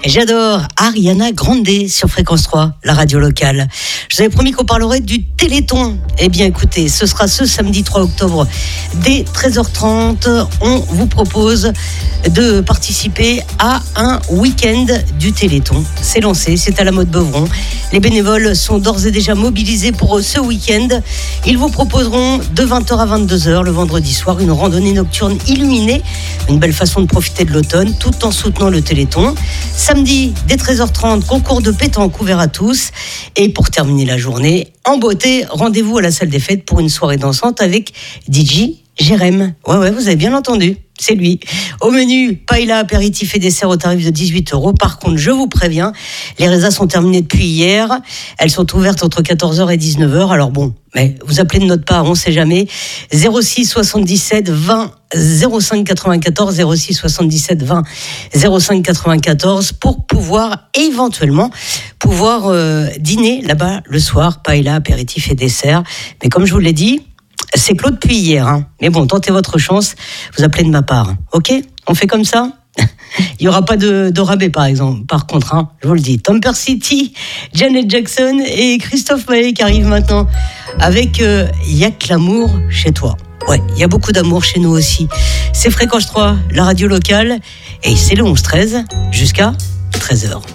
J'adore Ariana Grande sur Fréquence 3, la radio locale. Je vous avais promis qu'on parlerait du Téléthon. Eh bien écoutez, ce sera ce samedi 3 octobre dès 13h30. On vous propose de participer à un week-end du Téléthon. C'est lancé, c'est à la mode Beuvron. Les bénévoles sont d'ores et déjà mobilisés pour ce week-end. Ils vous proposeront de 20h à 22h le vendredi soir une randonnée nocturne illuminée. Une belle façon de profiter de l'automne tout en soutenant le Téléthon. Samedi, dès 13h30, concours de pétanque ouvert à tous. Et pour terminer la journée, en beauté, rendez-vous à la salle des fêtes pour une soirée dansante avec DJ Jérém. Ouais, vous avez bien entendu. C'est lui. Au menu, paella, apéritif et dessert au tarif de 18 €. Par contre, je vous préviens, les résas sont terminées depuis hier. Elles sont ouvertes entre 14h et 19h. Alors bon, mais vous appelez de notre part, on ne sait jamais. 06 77 20 05 94, 06 77 20 05 94 pour pouvoir éventuellement dîner là-bas le soir, paella, apéritif et dessert. Mais comme je vous l'ai dit, c'est clos depuis hier, hein. Mais bon, tentez votre chance, vous appelez de ma part, ok ? On fait comme ça ? Il n'y aura pas de rabais, par contre, hein, je vous le dis. Tom City, Janet Jackson et Christophe Maé qui arrivent maintenant avec Y'a que l'amour chez toi. Ouais, il y a beaucoup d'amour chez nous aussi. C'est Fréquence 3, la radio locale, et c'est le 11-13 jusqu'à 13h.